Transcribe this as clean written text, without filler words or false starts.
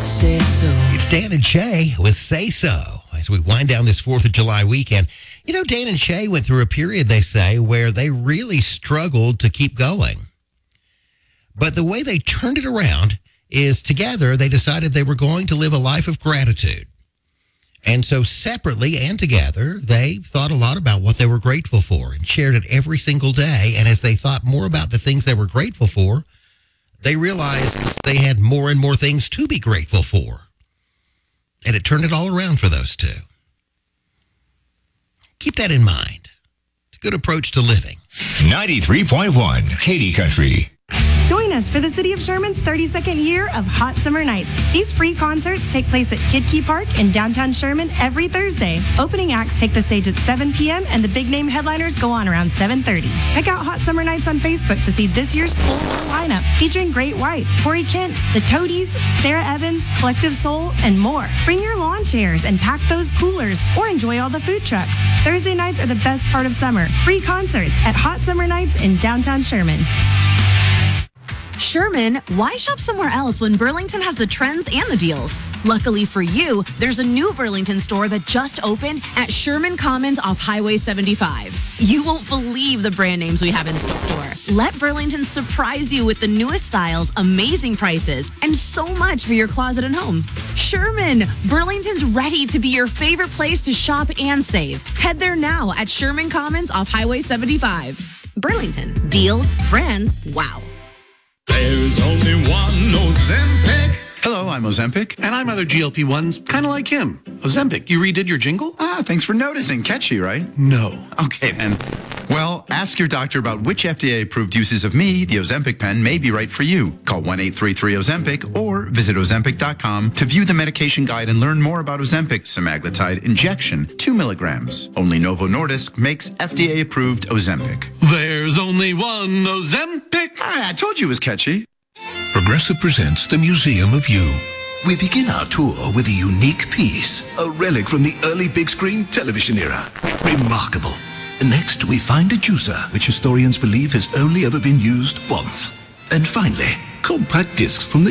Say so. It's Dan and Shay with Say So as we wind down this 4th of July weekend. You know, Dan and Shay went through a period, they say, where they really struggled to keep going. But the way they turned it around is together they decided they were going to live a life of gratitude. And so separately and together, they thought a lot about what they were grateful for and shared it every single day. And as they thought more about the things they were grateful for, they realized they had more and more things to be grateful for. And it turned it all around for those two. Keep that in mind. It's a good approach to living. 93.1 Katy Country. Join us for the City of Sherman's 32nd year of Hot Summer Nights. These free concerts take place at Kid Key Park in downtown Sherman every Thursday. Opening acts take the stage at 7 p.m. and the big name headliners go on around 7:30. Check out Hot Summer Nights on Facebook to see this year's full lineup featuring Great White, Corey Kent, The Toadies, Sarah Evans, Collective Soul, and more. Bring your lawn chairs and pack those coolers or enjoy all the food trucks. Thursday nights are the best part of summer. Free concerts at Hot Summer Nights in downtown Sherman. Sherman, why shop somewhere else when Burlington has the trends and the deals? Luckily for you, there's a new Burlington store that just opened at Sherman Commons off Highway 75. You won't believe the brand names we have in store. Let Burlington surprise you with the newest styles, amazing prices, and so much for your closet and home. Sherman, Burlington's ready to be your favorite place to shop and save. Head there now at Sherman Commons off Highway 75. Burlington, deals, brands, wow. There's only one Ozempic. Hello, I'm Ozempic. And I'm other GLP-1s, kind of like him. Ozempic, you redid your jingle? Thanks for noticing. Catchy, right? No. Okay, then. Well, ask your doctor about which FDA-approved uses of me, the Ozempic pen, may be right for you. Call 1-833-OZEMPIC or visit Ozempic.com to view the medication guide and learn more about Ozempic semaglutide injection, 2 milligrams. Only Novo Nordisk makes FDA-approved Ozempic. There's only one Ozempic. I told you it was catchy. Progressive presents the Museum of You. We begin our tour with a unique piece, a relic from the early big screen television era. Remarkable. Next, we find a juicer, which historians believe has only ever been used once. And finally, compact discs from the